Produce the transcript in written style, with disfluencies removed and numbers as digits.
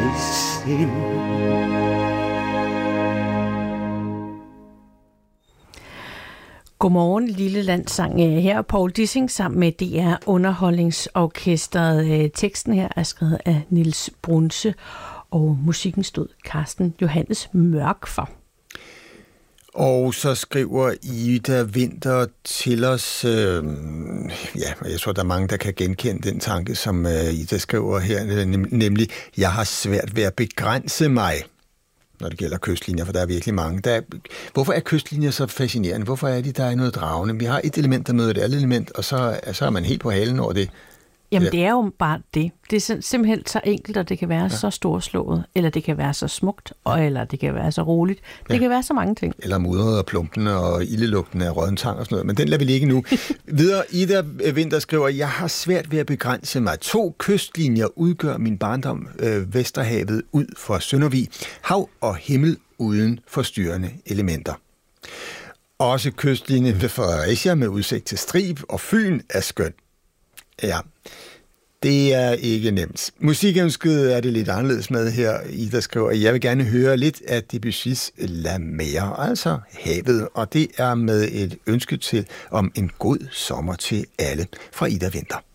sind. Godmorgen, Lille Landsang. Her er Poul Dissing sammen med DR Underholdningsorkestret. Teksten her er skrevet af Niels Brunse, og musikken stod Carsten Johannes Mørk for. Og så skriver Ida Winther til os, jeg tror, der er mange, der kan genkende den tanke, som Ida skriver her, nemlig, jeg har svært ved at begrænse mig, når det gælder kystlinjer, for der er virkelig mange. Hvorfor er kystlinjer så fascinerende? Hvorfor er der er noget dragende? Vi har et element, der møder et andet element, og så er man helt på halen over det. Jamen, det er jo bare det. Det er simpelthen så enkelt, og det kan være så storslået, eller det kan være så smukt, eller det kan være så roligt. Det kan være så mange ting. Eller mudret og plumpende og ildelugtende af rådden tang og sådan noget, men den lader vi ligge nu. Videre, Ida Winther skriver, jeg har svært ved at begrænse mig. 2 kystlinjer udgør min barndom, Vesterhavet ud for Søndervig, hav og himmel uden forstyrrende elementer. Også kystlinjen ved Fredericia med udsigt til Strib og Fyn er skøn. Ja, det er ikke nemt. Musikønsket er det lidt anderledes med her. Ida skriver, jeg vil gerne høre lidt af Debussys La Mer, altså havet, og det er med et ønske om en god sommer til alle fra Ida Winther.